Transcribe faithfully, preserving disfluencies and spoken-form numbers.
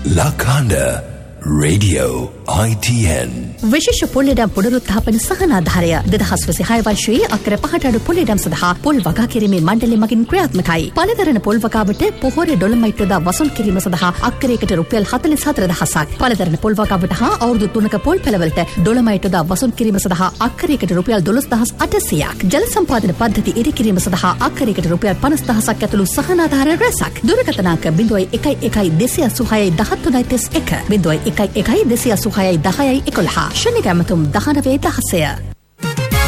Lakanda Radio I T N විශේෂ පොල්ලෙඩම් පුනරුත්ථාපන සහනාධාරය දෙදහස් විසිහය වර්ෂයේ අක්කර පහට අඩු පොල්ලෙඩම් සඳහා පොල් වගා කිරීමේ මණ්ඩලය මගින් ක්‍රියාත්මකයි. පළදරන පොල් වගාවට පොහොර ඩොලමයිට් යොදා වසූල් කිරීම සඳහා අක්කරයකට රුපියල් හතළිස් හතර දහසක්. පළදරන පොල් වගාවට හා අවුරුදු තුනක පොල් පෙළවලට ඩොලමයිට් යොදා වසූල් කිරීම සඳහා අක්කරයකට රුපියල් දොළොස් දහස් අටසියයක්. ජල සම්පාදන පද්ධති ඉදි කිරීම සඳහා අක්කරයකට රුපියල් පනස් දහසක් ඇතුළු සහනාධාර රැසක්. දුරකථන අංක ज़ीरो एक एक දෙසිය අසූහයයි දහතුනයි තිස් එක ज़ीरो एक एक දෙසිය අසූහයයි දහයයි එකොළහ. ශනික ඇමතුම් දහනවය දහසය.